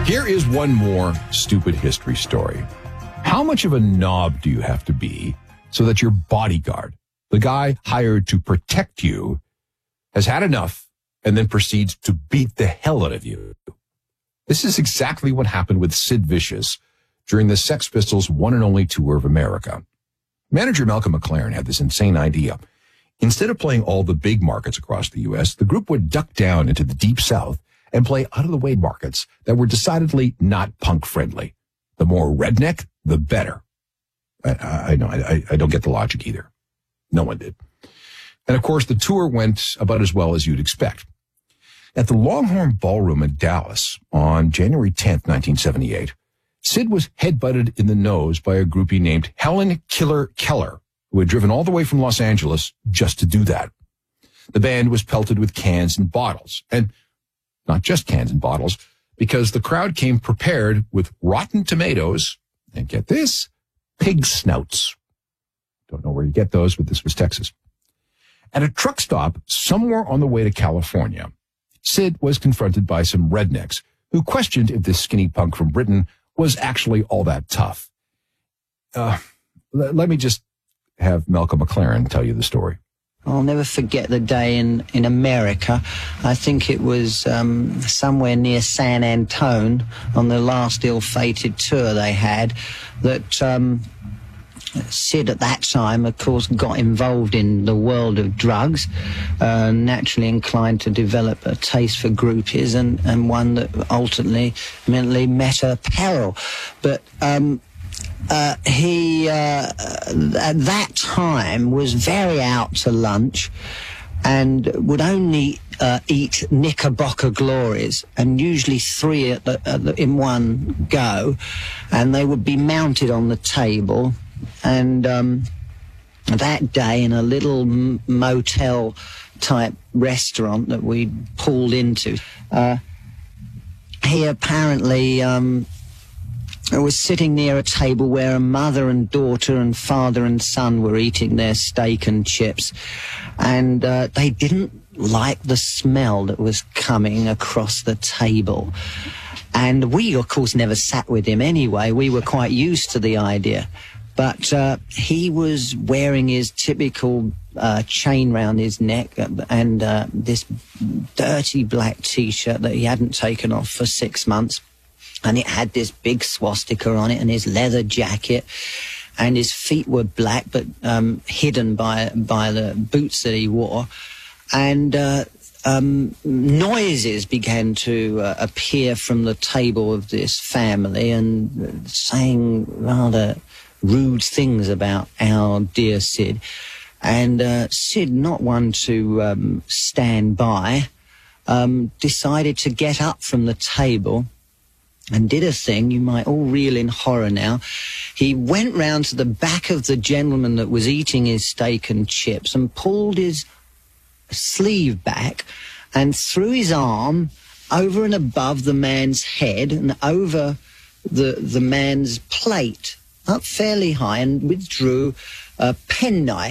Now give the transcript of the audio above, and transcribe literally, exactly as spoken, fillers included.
Here is one more stupid history story. How much of a knob do you have to be so that your bodyguard, the guy hired to protect you, has had enough and then proceeds to beat the hell out of you? This is exactly what happened with Sid Vicious during the Sex Pistols' one and only tour of America. Manager Malcolm McLaren had this insane idea. Instead of playing all the big markets across the U S, the group would duck down into the Deep South and play out-of-the-way markets that were decidedly not punk-friendly. The more redneck, the better. I, I know, I, I don't get the logic either. No one did. And of course, the tour went about as well as you'd expect. At the Longhorn Ballroom in Dallas on January tenth, nineteen seventy-eight, Sid was headbutted in the nose by a groupie named Helen Killer Keller, who had driven all the way from Los Angeles just to do that. The band was pelted with cans and bottles, and not just cans and bottles, because the crowd came prepared with rotten tomatoes, and get this, pig snouts. Don't know where you get those, but this was Texas. At a truck stop somewhere on the way to California, Sid was confronted by some rednecks who questioned if this skinny punk from Britain was actually all that tough. Uh, l- let me just have Malcolm McLaren tell you the story. I'll never forget the day in, in America. I think it was um, somewhere near San Antone on the last ill-fated tour they had that um, Sid at that time, of course, got involved in the world of drugs, uh, naturally inclined to develop a taste for groupies and, and one that ultimately, ultimately met her peril. But um, Uh, he, uh, at that time, was very out to lunch and would only uh, eat Knickerbocker Glories, and usually three at the, at the, in one go, and they would be mounted on the table. And um, that day, in a little m- motel-type restaurant that we pulled into, uh, he apparently... Um, I was sitting near a table where a mother and daughter and father and son were eating their steak and chips, and uh, they didn't like the smell that was coming across the table. And we, of course, never sat with him anyway. We were quite used to the idea. But uh, he was wearing his typical uh, chain round his neck and uh, this dirty black T-shirt that he hadn't taken off for six months. And it had this big swastika on it, and his leather jacket, and his feet were black but um, hidden by by the boots that he wore. And uh, um, noises began to uh, appear from the table of this family, and saying rather rude things about our dear Sid. And uh, Sid, not one to um, stand by, um, decided to get up from the table and did a thing you might all reel in horror now. He went round to the back of the gentleman that was eating his steak and chips and pulled his sleeve back and threw his arm over and above the man's head and over the, the man's plate, up fairly high, and withdrew a penknife